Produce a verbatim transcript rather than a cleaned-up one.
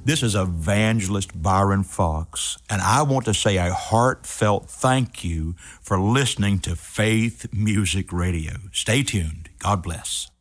This is Evangelist Byron Fox, and I want to say a heartfelt thank you for listening to Faith Music Radio. Stay tuned. God bless.